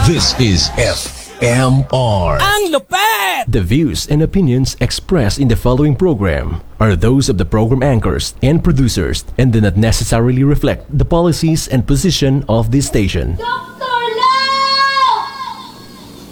This is FMR. Ang lupet! The views and opinions expressed in the following program are those of the program anchors and producers and do not necessarily reflect the policies and position of this station.